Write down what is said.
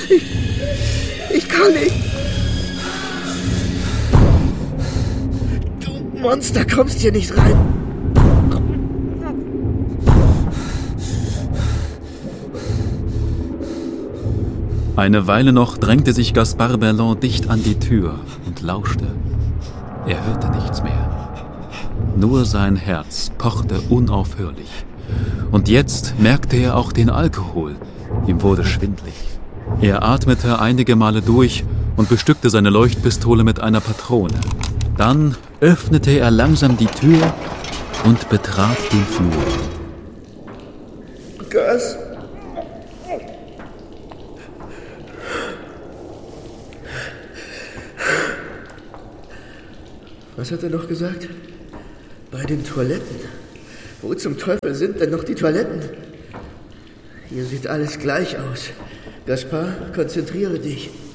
Ich kann nicht. Du Monster, kommst hier nicht rein. Eine Weile noch drängte sich Gaspard Berland dicht an die Tür und lauschte. Er hörte nichts mehr. Nur sein Herz pochte unaufhörlich. Und jetzt merkte er auch den Alkohol. Ihm wurde schwindlig. Er atmete einige Male durch und bestückte seine Leuchtpistole mit einer Patrone. Dann öffnete er langsam die Tür und betrat den Flur. Gas. Was hat er noch gesagt? Bei den Toiletten. Wo zum Teufel sind denn noch die Toiletten? Hier sieht alles gleich aus. Gaspard, konzentriere dich.